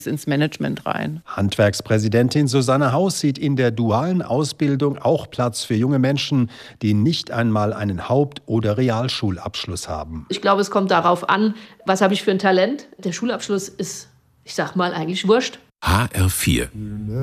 ins Management rein. Handwerkspräsidentin Susanne Haus sieht in der dualen Ausbildung auch Platz für junge Menschen, die nicht einmal einen Haupt- oder Realschulabschluss haben. Ich glaube, es kommt darauf an, was habe ich für ein Talent. Der Schulabschluss ist, ich sag mal, eigentlich wurscht. HR4